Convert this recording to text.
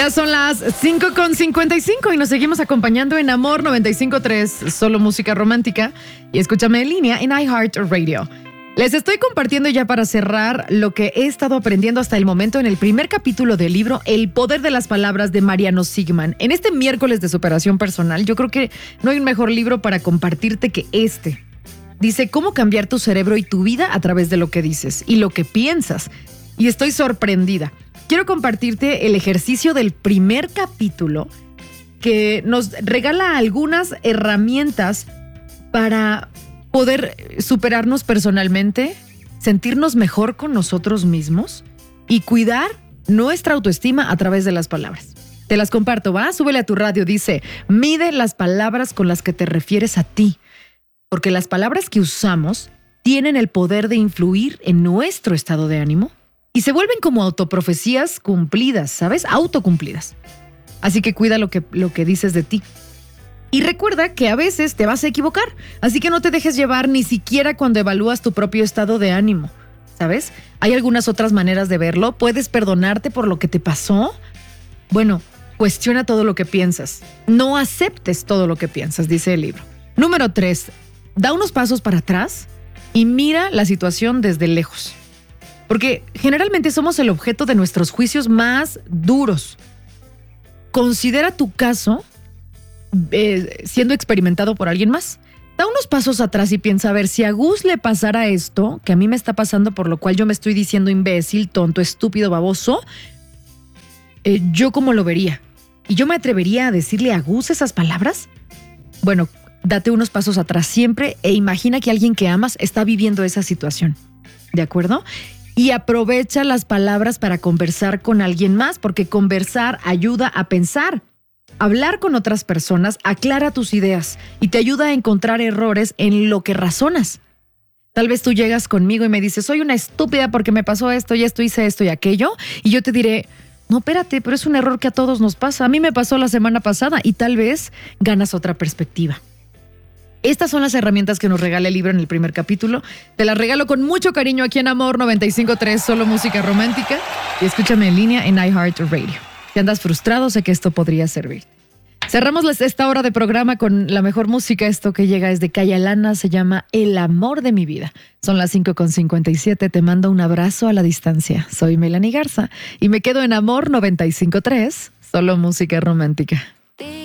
Ya son las 5:55 y nos seguimos acompañando en Amor 95.3, solo música romántica. Y escúchame en línea en iHeartRadio. Les estoy compartiendo ya para cerrar lo que he estado aprendiendo hasta el momento en el primer capítulo del libro El poder de las palabras de Mariano Sigman. En este miércoles de superación personal, yo creo que no hay un mejor libro para compartirte que este. Dice cómo cambiar tu cerebro y tu vida a través de lo que dices y lo que piensas. Y estoy sorprendida. Quiero compartirte el ejercicio del primer capítulo que nos regala algunas herramientas para poder superarnos personalmente, sentirnos mejor con nosotros mismos y cuidar nuestra autoestima a través de las palabras. Te las comparto, ¿va? Súbele a tu radio. Dice, mide las palabras con las que te refieres a ti, porque las palabras que usamos tienen el poder de influir en nuestro estado de ánimo y se vuelven como autoprofecías cumplidas, ¿sabes? Autocumplidas. Así que cuida lo que dices de ti. Y recuerda que a veces te vas a equivocar, así que no te dejes llevar ni siquiera cuando evalúas tu propio estado de ánimo, ¿sabes? Hay algunas otras maneras de verlo. ¿Puedes perdonarte por lo que te pasó? Bueno, cuestiona todo lo que piensas. No aceptes todo lo que piensas, dice el libro. Número 3, da unos pasos para atrás y mira la situación desde lejos. Porque generalmente somos el objeto de nuestros juicios más duros. Considera tu caso siendo experimentado por alguien más. Da unos pasos atrás y piensa, a ver, si a Gus le pasara esto, que a mí me está pasando, por lo cual yo me estoy diciendo imbécil, tonto, estúpido, baboso, ¿yo cómo lo vería? ¿Y yo me atrevería a decirle a Gus esas palabras? Bueno, date unos pasos atrás siempre e imagina que alguien que amas está viviendo esa situación. ¿De acuerdo? Y aprovecha las palabras para conversar con alguien más, porque conversar ayuda a pensar. Hablar con otras personas aclara tus ideas y te ayuda a encontrar errores en lo que razonas. Tal vez tú llegas conmigo y me dices, soy una estúpida porque me pasó esto y esto, hice esto y aquello. Y yo te diré, no, espérate, pero es un error que a todos nos pasa. A mí me pasó la semana pasada y tal vez ganas otra perspectiva. Estas son las herramientas que nos regala el libro en el primer capítulo. Te las regalo con mucho cariño aquí en Amor 95.3, solo música romántica. Y escúchame en línea en iHeartRadio. Si andas frustrado, sé que esto podría servir. Cerramos esta hora de programa con la mejor música. Esto que llega es de Kaya Lana, se llama El amor de mi vida. Son las 5:57. Te mando un abrazo a la distancia. Soy Melanie Garza y me quedo en Amor 95.3, solo música romántica.